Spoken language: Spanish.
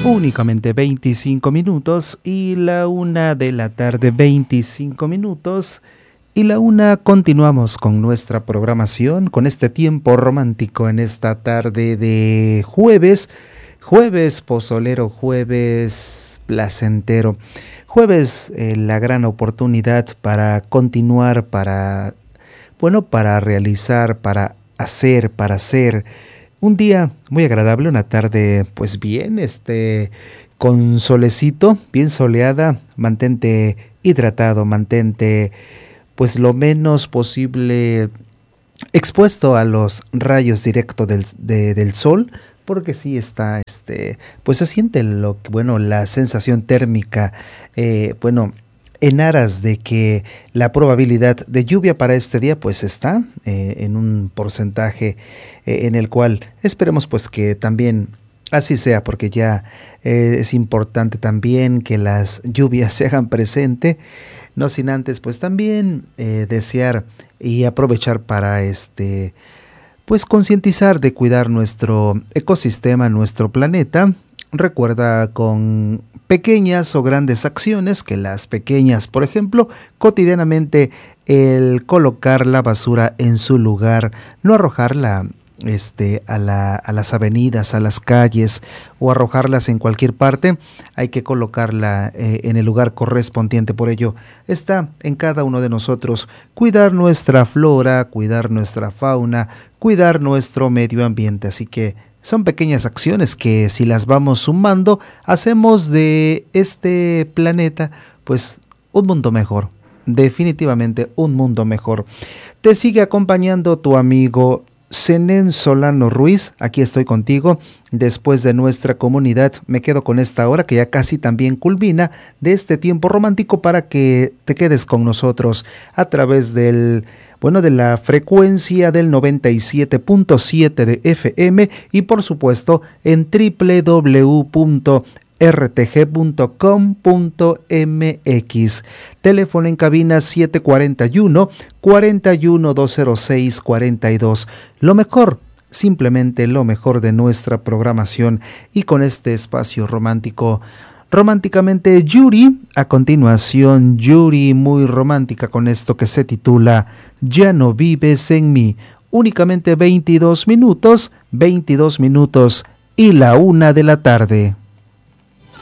Únicamente 25 minutos y la 1 de la tarde 25 minutos y la 1 continuamos con nuestra programación, con este tiempo romántico en esta tarde de jueves, jueves pozolero, jueves placentero, jueves la gran oportunidad para continuar, para realizar, para hacer. Un día muy agradable, una tarde pues bien, con solecito, bien soleada, mantente hidratado, mantente pues lo menos posible expuesto a los rayos directos del sol, porque sí está, pues se siente la sensación térmica, en aras de que la probabilidad de lluvia para este día pues está en un porcentaje en el cual esperemos pues que también así sea, porque ya es importante también que las lluvias se hagan presente, no sin antes pues también desear y aprovechar para pues concientizar de cuidar nuestro ecosistema, nuestro planeta. Recuerda con pequeñas o grandes acciones, que las pequeñas, por ejemplo, cotidianamente el colocar la basura en su lugar, no arrojarla a las avenidas, a las calles o arrojarlas en cualquier parte, hay que colocarla en el lugar correspondiente. Por ello está en cada uno de nosotros cuidar nuestra flora, cuidar nuestra fauna, cuidar nuestro medio ambiente. Así que son pequeñas acciones que si las vamos sumando, hacemos de este planeta pues un mundo mejor, definitivamente un mundo mejor. Te sigue acompañando tu amigo Zenén Solano Ruiz, aquí estoy contigo. Después de nuestra comunidad me quedo con esta hora que ya casi también culmina de este tiempo romántico para que te quedes con nosotros a través de la frecuencia del 97.7 de FM y por supuesto en www.rtg.com.mx. Teléfono en cabina 741-41206-42. Lo mejor, simplemente lo mejor de nuestra programación y con este espacio romántico. Románticamente Yuri, a continuación Yuri muy romántica con esto que se titula Ya no vives en mí. Únicamente 22 minutos y la 1 de la tarde.